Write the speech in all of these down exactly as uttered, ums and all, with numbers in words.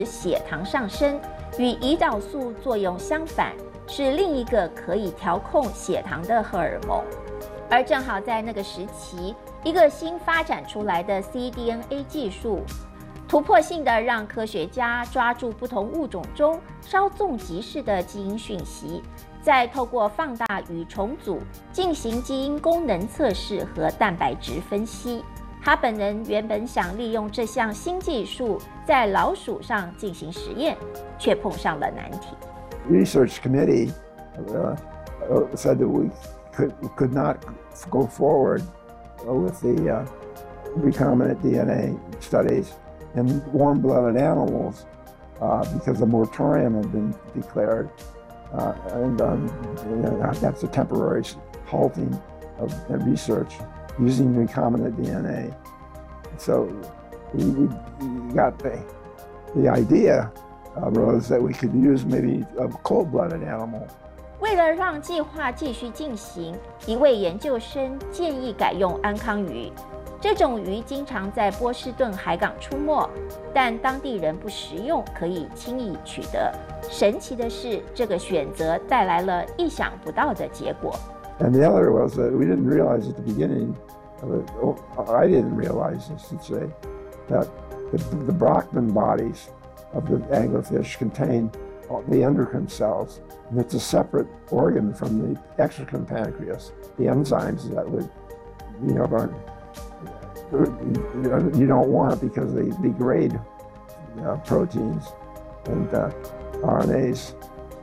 血糖上升，与胰岛素作用相反，是另一个可以调控血糖的荷尔蒙。而正好在那个时期，一个新发展出来的 c D N A 技术，突破性的让科学家抓住不同物种中稍纵即逝的基因讯息，再透过放大与重组进行基因功能测试和蛋白质分析。哈本人原本想利用这项新技术在老鼠上进行实验，却碰上了难题。 Research committee uh, said that we could, could not go forward with the uh, recombinant D N A studies in warm-blooded animals uh, because the moratorium had been declared, uh, and um, you know, that's a temporary halting of research using recombinant D N A. So we, we got the, the idea arose that we could use maybe a cold-blooded animal. 为了让计划继续进行，一位研究生建议改用安康鱼。这种鱼经常在波士顿海港出没，但当地人不食用，可以轻易取得。神奇的是，这个选择带来了意想不到的结果。 And the other was that we didn't realize at the beginning, of it, or I didn't realize, I should say, that the, the Brockman bodies of the anglerfish contain the endocrine cells, and it's a separate organ from the exocrine pancreas. The enzymes that would, you know, are, you don't want because they degrade uh, proteins and uh, R N As.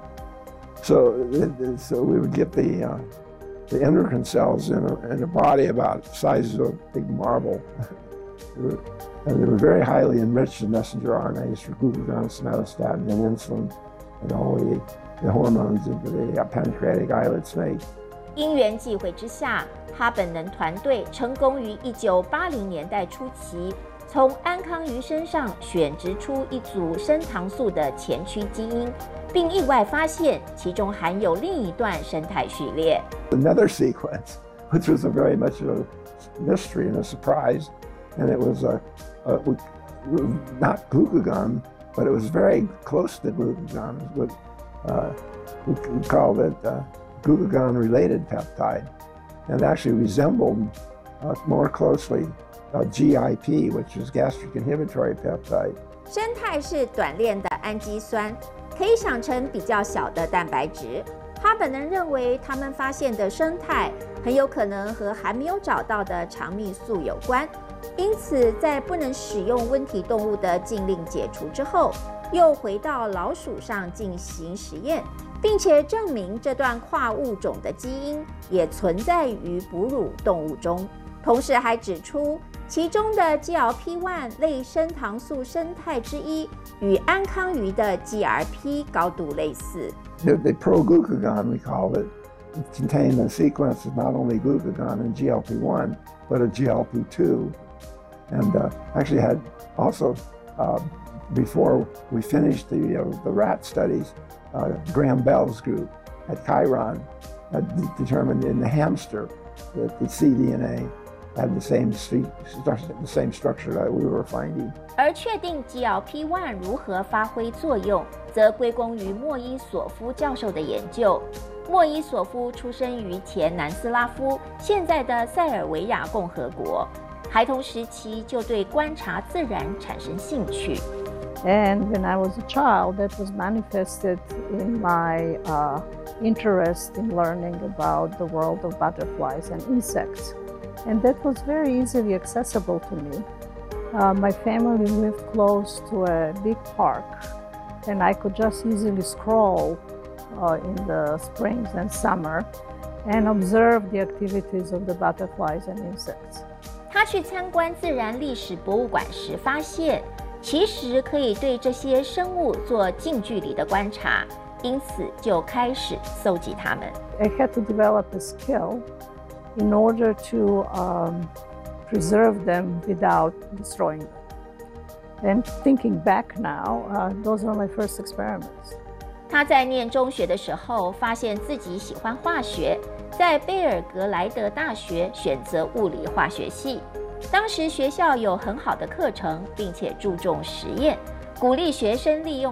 So, so we would get the uh, the endocrine cells in a, in a body about the size of a big marble. And they were very highly enriched in messenger R N As for glucagon, somatostatin, and insulin, and all the, the hormones of the pancreatic islet snake. 因缘际会之下，哈本人团队成功于一九八零年代初期，从安康鱼身上选植出一组升糖素的前驱基因，并意外发现其中含有另一段生态序列。 Another sequence, which was a very much of a mystery and a surprise, and it was a, a not glucagon, but it was very close to glucagon. But, uh, we called it uh, glucagon-related peptide, and actually resembled uh, more closely uh, G I P, which is gastric inhibitory peptide. 生态是短链的氨基酸，可以想成比较小的蛋白质。哈本人认为，他们发现的生态很有可能和还没有找到的肠泌素有关。因此，在不能使用温体动物的禁令解除之后，又回到老鼠上进行实验，并且证明这段跨物种的基因也存在于哺乳动物中。同时还指出，其中的 G L P 一 类升糖素生态之一与安康鱼的 G R P 高度类似。 The, the pro-glucagon, we called it, it contained a sequence of not only glucagon and G L P one, but a G L P two. And uh, actually had also, uh, before we finished the, uh, the rat studies, uh, Graham Bell's group at Chiron had determined in the hamster that the c D N A had the same, the same structure that we were finding. 而确定 G L P 一 如何发挥作用，则归功于莫伊索夫教授的研究。莫伊索夫出生于前南斯拉夫，现在的塞尔维亚共和国。孩童时期就对观察自然产生兴趣。 And when I was a child, that was manifested in my uh, interest in learning about the world of butterflies and insects. And that was very easily accessible to me. Uh, my family lived close to a big park, and I could just easily stroll uh, in the springs and summer and observe the activities of the butterflies and insects. 他去参观自然历史博物馆时发现，其实可以对这些生物做近距离的观察，因此就开始搜集它们。 I had to develop a skill in order to um, preserve them without destroying them. And thinking back now, uh, those are my first experiments. 他在念中学的时候，发现自己喜欢化学，在贝尔格莱德大学选择物理化学系。当时学校有很好的课程，并且注重实验， 鼓励学生利用